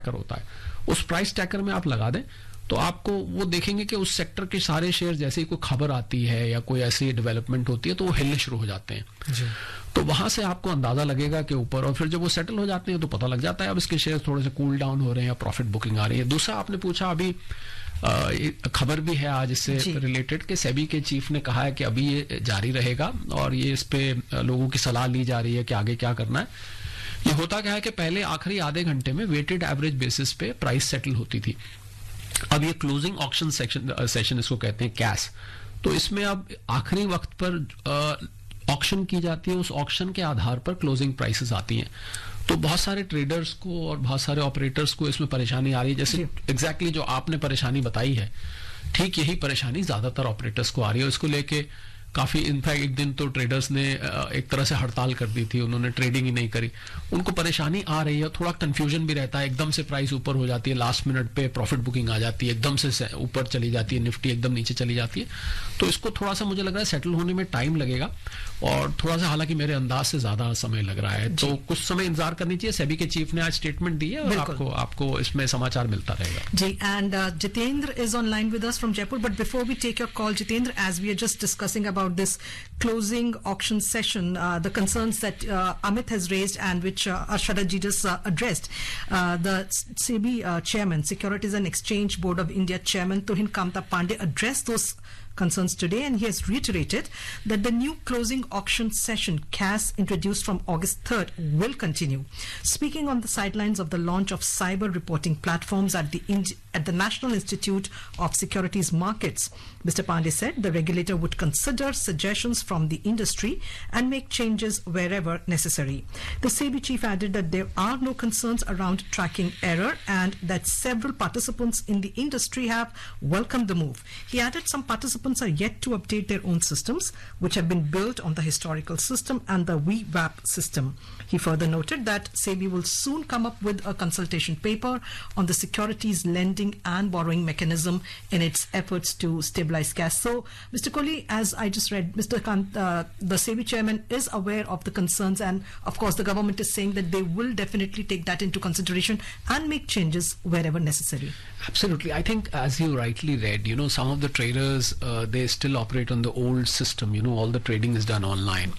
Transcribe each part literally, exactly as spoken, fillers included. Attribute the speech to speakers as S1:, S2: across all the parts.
S1: कर होता है, उस प्राइस टैकर में आप लगा दें तो आपको वो देखेंगे कि उस सेक्टर के सारे शेयर जैसे ही कोई खबर आती है या कोई ऐसी डेवलपमेंट होती है तो वो हिलने शुरू हो जाते हैं जी। तो वहां से आपको अंदाजा लगेगा कि ऊपर, और फिर जब वो सेटल हो जाते हैं तो पता लग जाता है अब इसके शेयर थोड़े से कूल डाउन हो रहे हैं या प्रॉफिट बुकिंग आ रही है। दूसरा आपने पूछा अभी खबर भी है आज इससे रिलेटेड कि सेबी के चीफ ने कहा है कि अभी ये जारी रहेगा और ये इस पे लोगों की सलाह ली जा रही है कि आगे क्या करना है। ये होता क्या है कि पहले आखिरी आधे घंटे में वेटेड एवरेज बेसिस पे प्राइस सेटल होती थी, अब ये क्लोजिंग ऑक्शन सेक्शन सेशन इसको कहते हैं कैश, तो इसमें अब आखिरी वक्त पर ऑक्शन की जाती है, उस ऑक्शन के आधार पर क्लोजिंग प्राइसेस आती हैं। तो बहुत सारे ट्रेडर्स को और बहुत सारे ऑपरेटर्स को इसमें परेशानी आ रही है, जैसे एग्जैक्टली exactly जो आपने परेशानी बताई है ठीक यही परेशानी ज्यादातर ऑपरेटर्स को आ रही है। इसको लेके काफी इनफैक्ट एक दिन तो ट्रेडर्स ने एक तरह से हड़ताल कर दी थी, उन्होंने ट्रेडिंग ही नहीं करी, उनको परेशानी आ रही है, थोड़ा कंफ्यूजन भी रहता है, एकदम से प्राइस ऊपर हो जाती है, लास्ट मिनट पे प्रॉफिट बुकिंग आ जाती है, एकदम से ऊपर चली जाती है, निफ्टी एकदम नीचे चली जाती है। तो इसको थोड़ा सा मुझे लग रहा है सेटल होने में टाइम लगेगा और थोड़ा सा हालांकि मेरे अंदाज से ज्यादा समय लग रहा है, तो कुछ समय इंतजार करनी चाहिए। सेबी के चीफ ने आज स्टेटमेंट दी है और आपको आपको इसमें समाचार मिलता रहेगा
S2: जी। And Jitendra is on line with us from Jaipur, but before we take your call Jitendra, as we are just discussing about this closing auction session, uh, the concerns that uh, Amit has raised and which uh, Arshada ji just uh, addressed, uh, the SEBI uh, chairman, Securities and Exchange Board of India chairman Tuhin Kamta Pandey addressed those concerns today, and he has reiterated that the new closing auction session C A S introduced from August third will continue. Speaking on the sidelines of the launch of cyber reporting platforms at the Indi- at the National Institute of Securities Markets, Mister Pandey said the regulator would consider suggestions from the industry and make changes wherever necessary. The SEBI chief added that there are no concerns around tracking error and that several participants in the industry have welcomed the move. He added some participants are yet to update their own systems, which have been built on the historical system and the V WAP system. He further noted that SEBI will soon come up with a consultation paper on the securities lending and borrowing mechanism in its efforts to stabilize cash. So, Mister Kohli, as I just read, Mister Kant, uh, the SEBI chairman is aware of the concerns, and of course the government is saying that they will definitely take that into consideration and make changes wherever necessary.
S1: Absolutely. I think as you rightly read, you know, some of the traders, uh, they still operate on the old system, you know, all the trading is done online.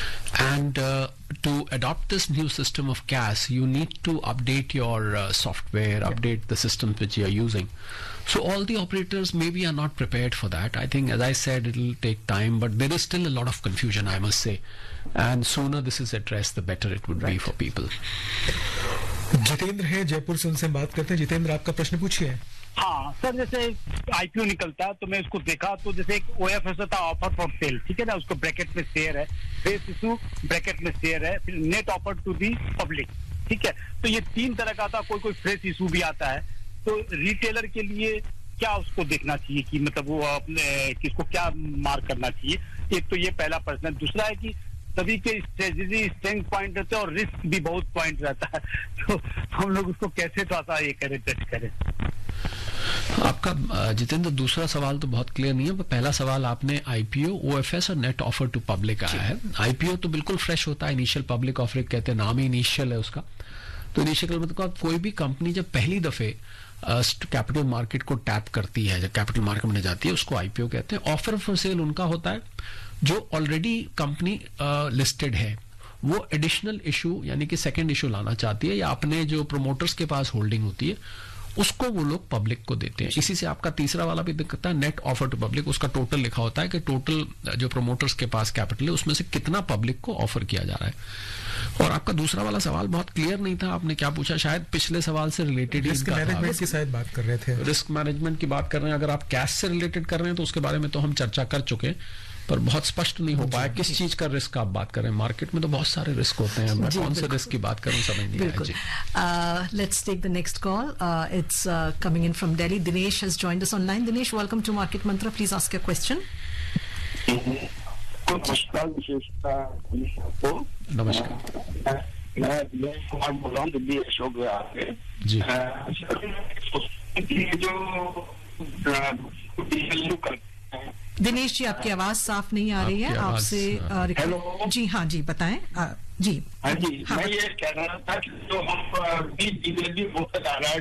S1: And uh, to adopt this new system of C A S, you need to update your uh, software, yeah. update the systems which you are using. So all the operators maybe are not prepared for that. I think, as I said, it will take time, but there is still a lot of confusion, I must say. And sooner this is addressed, the better it would right. be for people.
S3: Jitendra है जयपुर से, उनसे बात करते हैं। जितेंद्र, आपका प्रश्न पूछिए।
S4: हाँ सर, जैसे आईपीओ निकलता है तो मैं उसको देखा तो जैसे एक ओएफएस होता है, ऑफर फॉर सेल, ठीक है ना, उसको ब्रैकेट में शेयर है, फेस इशू ब्रैकेट में शेयर है, फिर net offer to the public, ठीक है। तो ये तीन तरह का आता, कोई कोई फ्रेश इशू भी आता है। तो रिटेलर के लिए क्या उसको देखना चाहिए कि मतलब वो अपने किसको क्या मार्क करना चाहिए? एक तो ये पहला प्रश्न है। दूसरा है कि सभी के स्ट्रेटजी स्ट्रेंथ पॉइंट रहते हैं और रिस्क भी बहुत पॉइंट रहता है, तो हम लोग उसको कैसे थोड़ा सा ये करें, टेस्ट करें?
S1: आपका जितेंद्र दूसरा सवाल तो बहुत क्लियर नहीं है, पर पहला सवाल आपने आईपीओ, ओएफएस और नेट ऑफर टू पब्लिक आया है। आईपीओ तो बिल्कुल फ्रेश होता है, इनिशियल पब्लिक ऑफरिंग कहते हैं, नाम ही इनिशियल है उसका। तो इनिशियल मतलब कोई भी कंपनी जब पहली दफे कैपिटल मार्केट को टैप करती है, जब कैपिटल मार्केट में जाती है, उसको आईपीओ कहते हैं। ऑफर फॉर सेल उनका होता है जो ऑलरेडी कंपनी लिस्टेड है, वो एडिशनल इशू यानी कि सेकंड इशू लाना चाहती है या अपने जो प्रोमोटर्स के पास होल्डिंग होती है उसको वो लोग पब्लिक को देते हैं। इसी से आपका तीसरा वाला भी दिक्कत है, नेट ऑफर टू पब्लिक, उसका टोटल लिखा होता है कि टोटल जो प्रोमोटर्स के पास कैपिटल है उसमें से कितना पब्लिक को ऑफर किया जा रहा है। और आपका दूसरा वाला सवाल बहुत क्लियर नहीं था, आपने क्या पूछा, शायद पिछले सवाल से रिलेटेड
S3: रिस्क मैनेजमेंट की शायद बात कर रहे थे।
S1: रिस्क मैनेजमेंट की बात कर रहे हैं, अगर आप कैश से रिलेटेड कर रहे हैं तो उसके बारे में तो हम चर्चा कर चुके हैं, पर बहुत स्पष्ट नहीं हो पाया किस चीज का रिस्क आप बात कर रहे हैं। मार्केट में तो बहुत सारे रिस्क होते हैं, मैं कौन से रिस्क की बात करूं समझ नहीं आया जी।
S2: Let's take the next call. It's coming in from Delhi. Dinesh has joined us online. Dinesh, welcome to market Mantra, please ask your question.
S1: नमस्कार,
S5: मैं कुमार बोल रहा हूँ, दिल्ली अशोक विहार से
S1: जी।
S5: जो
S2: दिनेश जी, आपकी आवाज साफ नहीं आ रही है, आपसे जी हाँ जी बताएं। जी
S5: हाँ जी,
S2: हाँ,
S5: मैं ये कह रहा था कि जो हम बीच होकर आ रहा है